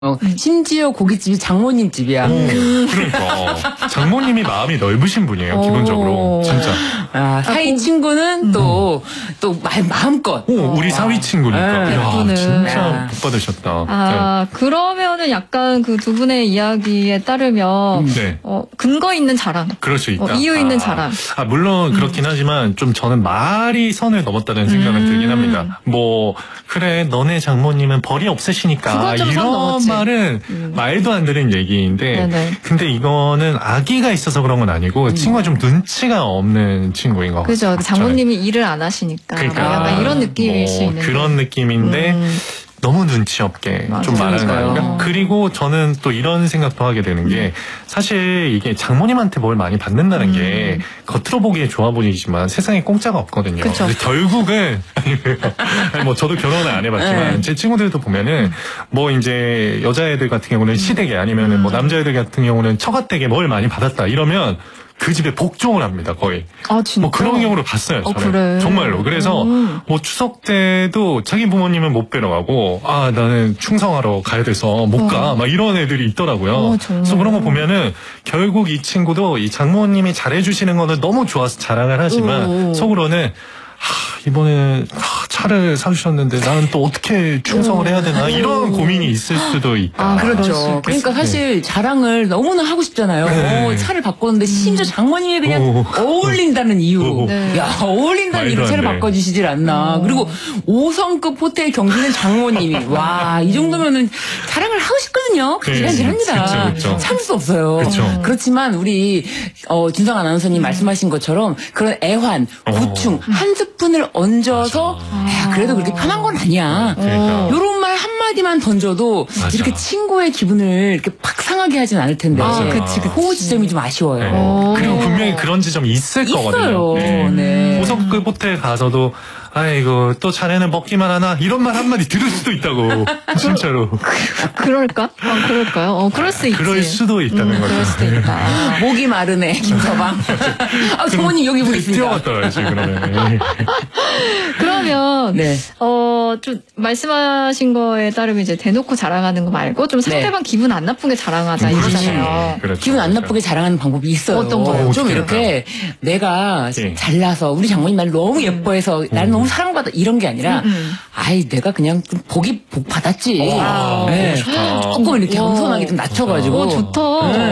심지어 고깃집이 장모님 집이야. 그러니까 장모님이 마음이 넓으신 분이에요. 기본적으로 진짜. 사위 친구는 또 마음껏. 우리 사위 친구니까. 야, 진짜 복 받으셨다. 그러면은 약간 그 두 분의 이야기에 따르면 근거 있는 자랑. 그럴 수 있다. 이유 있는 자랑. 물론 그렇긴 하지만 좀 저는 말이 선을 넘었다는 생각은 들긴 합니다. 뭐 그래 너네 장모님은 벌이 없으시니까 이런 말은 말도 안 되는 얘기인데 근데 이거는 아기가 있어서 그런 건 아니고 친구가 좀 눈치가 없는 친구인 것 같아요. 그죠. 장모님이 일을 안 하시니까 그러니까 약간 이런 느낌일 수 있는 그런 느낌인데 너무 눈치 없게 좀 말하는 거 아닌가? 그리고 저는 또 이런 생각도 하게 되는 게 사실 이게 장모님한테 뭘 많이 받는다는 게 겉으로 보기에 좋아 보이지만 세상에 공짜가 없거든요. 그쵸. 결국은 뭐 저도 결혼을 안 해봤지만 제 친구들도 보면은 뭐 이제 여자애들 같은 경우는 시댁에 아니면은 뭐 남자애들 같은 경우는 처가댁에 뭘 많이 받았다 이러면 그 집에 복종을 합니다, 거의. 진짜? 뭐 그런 경우를 봤어요, 저는. 그래. 정말로. 그래서 뭐 추석 때도 자기 부모님은 못 뵈러 가고, 나는 충성하러 가야 돼서 못 가. 막 이런 애들이 있더라고요. 그래서 그런 거 보면은 결국 이 친구도 이 장모님이 잘해주시는 거는 너무 좋아서 자랑을 하지만 속으로는 이번에 차를 사주셨는데 나는 또 어떻게 충성을 해야 되나 이런 고민이 있을 수도 있다. 그렇죠. 그러니까 사실 자랑을 너무나 하고 싶잖아요. 차를 바꿨는데 심지어 장모님이 그냥 어울린다는 이유. 야, 어울린다는 이유로 차를 바꿔주시질 않나. 그리고 5성급 호텔 경비는 장모님이. 와, 이 정도면은 자랑을 하고 싶거든요. 지란지란합니다. 참을 수 없어요. 그렇지만 우리 준성 아나운서님 말씀하신 것처럼 그런 애환, 고충, 한 스푼을 얹어서 그래도 그렇게 편한 건 아니야. 요런 말 한마디만 던져도 이렇게 친구의 기분을 이렇게 팍 상하게 하진 않을 텐데. 그 지점이 좀 아쉬워요. 그리고 분명히 그런 지점이 있을 거거든요. 네. 5성급 호텔 가서도 아이고 또 자네는 먹기만 하나 이런 말 한마디 들을 수도 있다고. 진짜로. 그럴까? 그럴까요? 그럴 수 있지. 그럴 수도 있다는 거죠. 그럴 수도 있다. 목이 마르네 김서방. 부모님 여기 보고 있습니다. 뛰어갔다 와야지 그러면. 그러면 좀 말씀하신 거에 따르면 이제 대놓고 자랑하는 거 말고 좀 상대방 기분 안 나쁘게 자랑하자 이거잖아요. 기분 안 나쁘게 자랑하는 방법이 있어요. 어떤 거요? 좀 이렇게 내가 잘나서 우리 장모님 날 너무 예뻐해서 나를 너무 사랑받아 이런 게 아니라 내가 그냥 좀 복 받았지. 조금 이렇게 겸손하게 좀 낮춰가지고. 좋다.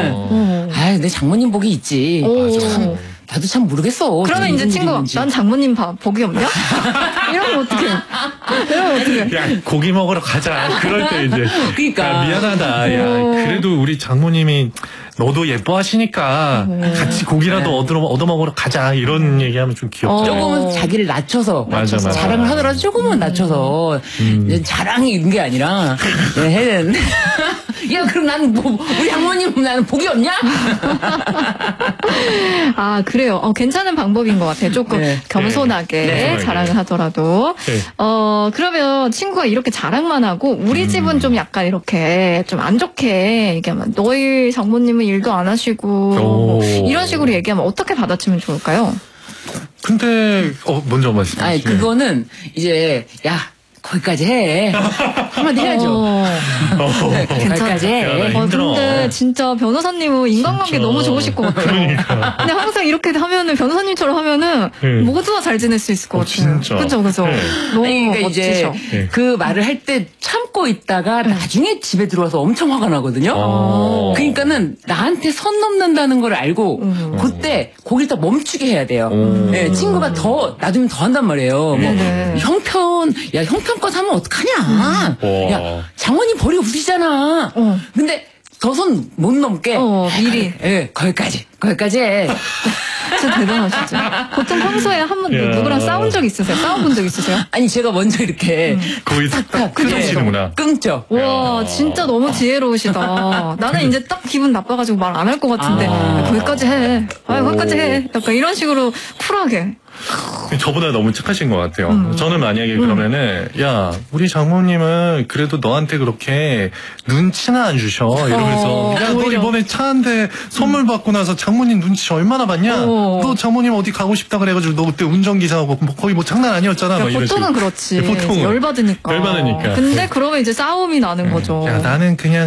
내 장모님 복이 있지. 나도 참 모르겠어. 그러면 이제 친구가 난 장모님 복이 없냐? 이러면 어떡해? 야, 고기 먹으러 가자. 그럴 때 이제. 그러니까. 미안하다. 그래도 우리 장모님이 너도 예뻐하시니까 같이 고기라도 얻어 먹으러 가자. 이런 얘기하면 좀 귀엽죠. 조금은 자기를 낮춰서 맞아. 자랑을 하더라도 조금은 낮춰서 자랑이 있는 게 아니라 해야 되는데. 야, 그럼 나는 우리 장모님 나는 복이 없냐? 그래요. 괜찮은 방법인 것 같아요. 조금 겸손하게 자랑을 하더라도. 그러면 친구가 이렇게 자랑만 하고 우리 집은 좀 약간 이렇게 좀 안 좋게 얘기하면 너희 장모님은 일도 안 하시고 이런 식으로 얘기하면 어떻게 받아치면 좋을까요? 근데 먼저 말씀하세요. 그거는 이제 거기까지 해. 한마디 해야죠. 거기까지 해. 근데 진짜 변호사님은 인간관계 너무 좋으실 것 같아요. 그러니까. 근데 항상 이렇게 하면은 변호사님처럼 하면은 모두와 잘 지낼 수 있을 것 같아요. 진짜. 그죠. 너무 그러니까 멋지셔. 이제 그 말을 할 때 참고 있다가 나중에 집에 들어와서 엄청 화가 나거든요. 그러니까는 나한테 선 넘는다는 걸 알고 그때 고기를 딱 멈추게 해야 돼요. 친구가 더 놔두면 더 한단 말이에요. 형편껏 하면 어떡하냐. 야, 장모님 벌이 없으시잖아. 근데 더 선 못 넘게. 미리. 거기까지 해. 진짜 대단하시죠. 보통 평소에 한번 누구랑 싸운 적 있으세요? 싸워본 적 있으세요? 아니, 제가 먼저 이렇게. 거의 딱 끊으시는구나. 끊죠. 와, 진짜 너무 지혜로우시다. 나는 이제 딱 기분 나빠가지고 말 안 할 것 같은데. 거기까지 해. 거기까지 해. 약간 이런 식으로 쿨하게. 저보다 너무 착하신 것 같아요. 저는 만약에 그러면은 야 우리 장모님은 그래도 너한테 그렇게 눈치나 안 주셔 이러면서 야 너 이번에 차 한 대 선물 받고 나서 장모님 눈치 얼마나 봤냐? 너 장모님 어디 가고 싶다 그래가지고 너 그때 운전기사하고 뭐 거의 뭐 장난 아니었잖아. 그러니까 보통은 그렇지. 보통은 열받으니까. 근데 그러면 이제 싸움이 나는 거죠. 야 나는 그냥